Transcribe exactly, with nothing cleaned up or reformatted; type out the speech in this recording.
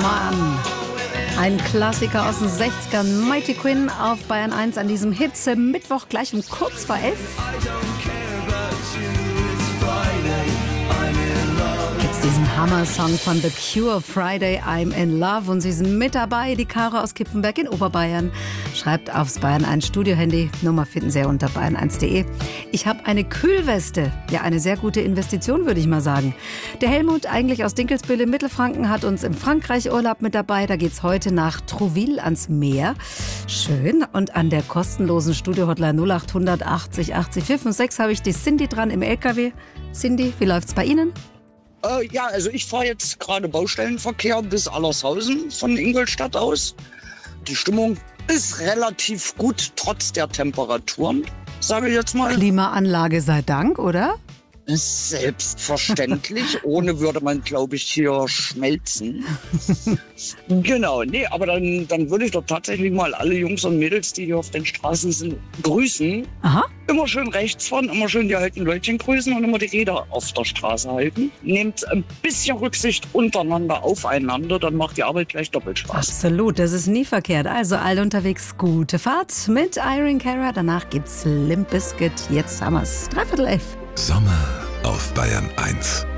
Mann. Ein Klassiker aus den sechzigern, Mighty Quinn auf Bayern eins an diesem Hitze Mittwoch gleich um kurz vor elf. Gibt's diesen Hammer-Song von The Cure, Friday I'm in Love, und sie sind mit dabei, die Kara aus Kippenberg in Oberbayern. Schreibt aufs Bayern eins Studio-Handy, Nummer finden Sie unter bayern eins punkt de. Ich habe eine Kühlweste, ja eine sehr gute Investition, würde ich mal sagen. Der Helmut, eigentlich aus Dinkelsbühl in Mittelfranken, hat uns im Frankreich Urlaub mit dabei. Da geht's heute nach Trouville ans Meer. Schön. Und an der kostenlosen Studio-Hotline null acht hundert achtzig achtzig vier fünf sechs habe ich die Cindy dran im L K W. Cindy, wie läuft's bei Ihnen? Äh, ja, also ich fahre jetzt gerade Baustellenverkehr bis Allershausen von Ingolstadt aus. Die Stimmung ist relativ gut, trotz der Temperaturen, sage ich jetzt mal. Klimaanlage sei Dank, oder? Selbstverständlich. Ohne würde man, glaube ich, hier schmelzen. Genau, nee, aber dann, dann würde ich doch tatsächlich mal alle Jungs und Mädels, die hier auf den Straßen sind, grüßen. Aha. Immer schön rechts fahren, immer schön die alten Leutchen grüßen und immer die Räder auf der Straße halten. Nehmt ein bisschen Rücksicht untereinander aufeinander, dann macht die Arbeit gleich doppelt Spaß. Absolut, das ist nie verkehrt. Also alle unterwegs, gute Fahrt mit Irene Cara. Danach gibt's Limp Bizkit. Jetzt haben wir's. Dreiviertel elf. Sommer auf Bayern eins.